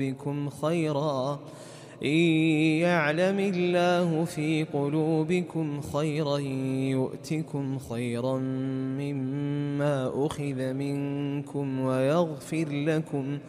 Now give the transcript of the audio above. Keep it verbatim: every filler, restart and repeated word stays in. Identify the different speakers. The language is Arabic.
Speaker 1: بكم خيرا إن يعلم الله في قلوبكم خيرا يؤتكم خيرا مما أخذ منكم ويغفر لكم